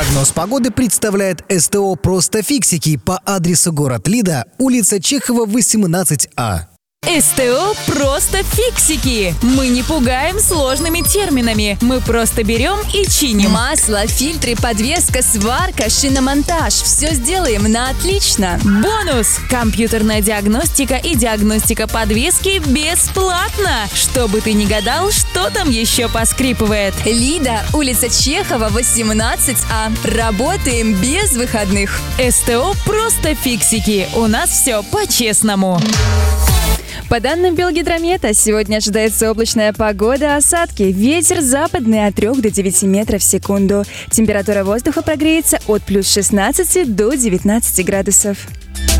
Прогноз погоды представляет СТО «Просто фиксики» по адресу город Лида, улица Чехова, 18А. СТО «Просто фиксики». Мы не пугаем сложными терминами. Мы просто берем и чиним. Масло, фильтры, подвеска, сварка, шиномонтаж. Все сделаем на отлично. Бонус! Компьютерная диагностика и диагностика подвески бесплатно. Чтобы ты не гадал, что там еще поскрипывает. Лида, улица Чехова, 18А. Работаем без выходных. СТО «Просто фиксики». У нас все по-честному. По данным Белгидромета, сегодня ожидается облачная погода, осадки, ветер западный от 3 до 9 метров в секунду. Температура воздуха прогреется от плюс 16 до 19 градусов.